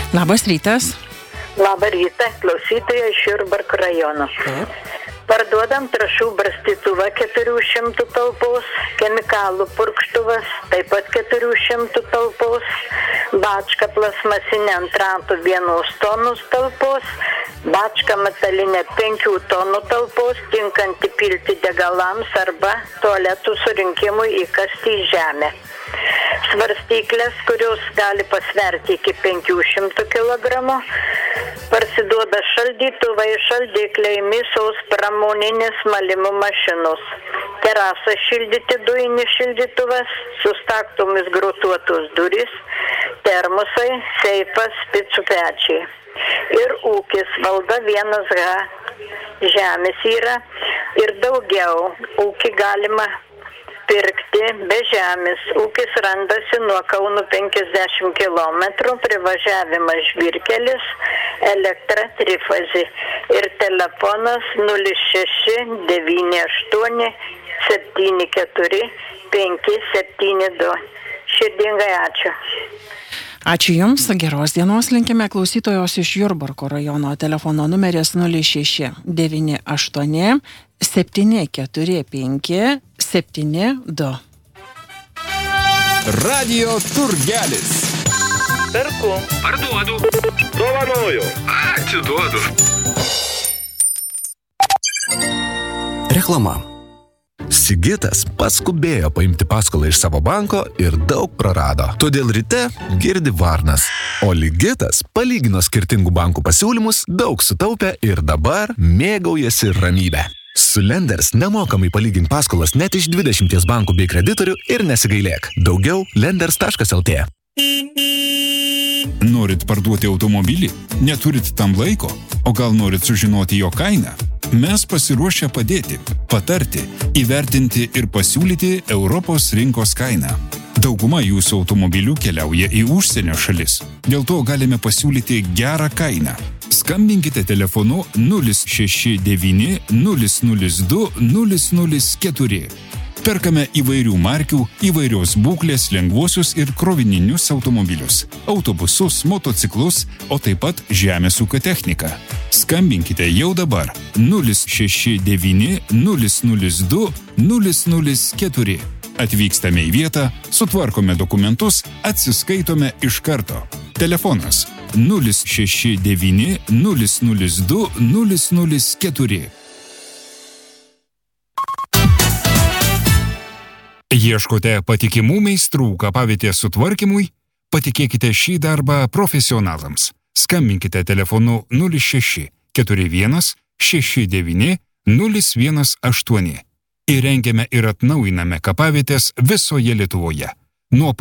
Labas rytas. Labą rytą, klausytoja iš Jurbarko rajono. Parduodam trąšų barstytuvą 400 talpos, chemikalų purkštuvas taip pat 400 talpos, bačką plasmasinę ant ratų 1 tonus talpos, bačką metalinę 5 tonų talpos, tinkanti pilti degalams arba tualetų surinkimui įkasti į žemę. Svarstyklės, kurios gali pasverti iki 500 kg, parsiduoda šaldytuvai, šaldikliai, mėsos pramoninės malimo mašinos. Terasą šildyti dujinis šildytuvas, su staktomis grotuotos durys, termosai, seifas, picų pečiai. Ir ūkis valda 1H. Žemės yra ir daugiau. Ūkį galima pirkti be žemės. Ūkis randasi nuo Kauno 50 km, privažiavimas Žvyrkelis, elektra trifazė ir telefonas 0698 74 572. Širdingai ačiū. Ačiū Jums, geros dienos linkime. Klausytojos iš Jurbarko rajono telefono numeris 0698 745 72. Radio Turgelis. Perku. Parduodu. Dovanoju. Atiduodu. Reklama. Sigitas paskubėjo paimti paskolą iš savo banko ir daug prarado. Todėl ryte girdi varnas. O Ligitas palygino skirtingų bankų pasiūlymus, daug sutaupė ir dabar mėgaujasi ramybę. Su Lenders nemokamai palygink paskolas net iš 20 bankų bei kreditorių ir nesigailėk. Daugiau lenders.lt. Norit parduoti automobilį? Neturit tam laiko? O gal norit sužinoti jo kainą? Mes pasiruošę padėti, patarti, įvertinti ir pasiūlyti Europos rinkos kainą. Dauguma jūsų automobilių keliauja į užsienio šalis. Dėl to galime pasiūlyti gerą kainą. Skambinkite telefonu 069 002 004. Perkame įvairių markių, įvairios būklės lengvuosius ir krovininius automobilius, autobusus, motociklus, o taip pat žemės ūkio techniką. Skambinkite jau dabar 069 002 004. Atvykstame į vietą, sutvarkome dokumentus, atsiskaitome iš karto. Telefonas 069 002 004. Ieškote patikimų meistrų kapavietės sutvarkymui? Patikėkite šį darbą profesionalams. Skambinkite telefonu 06 41 69 018. Įrengiame ir atnaujiname kapavietės visoje Lietuvoje. Nuo